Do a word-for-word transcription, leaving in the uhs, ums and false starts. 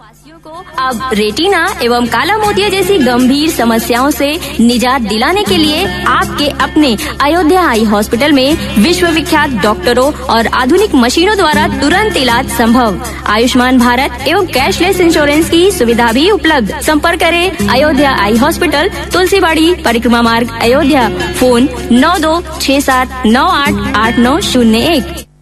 वासियों को अब रेटिना एवं काला मोतिया जैसी गंभीर समस्याओं से निजात दिलाने के लिए आपके अपने अयोध्या आई हॉस्पिटल में विश्व विख्यात डॉक्टरों और आधुनिक मशीनों द्वारा तुरंत इलाज संभव। आयुष्मान भारत एवं कैशलेस इंश्योरेंस की सुविधा भी उपलब्ध। संपर्क करें अयोध्या आई हॉस्पिटल, तुलसीबाड़ी, परिक्रमा मार्ग, अयोध्या। फोन नौ दो छह सात नौ आठ आठ नौ शून्य एक।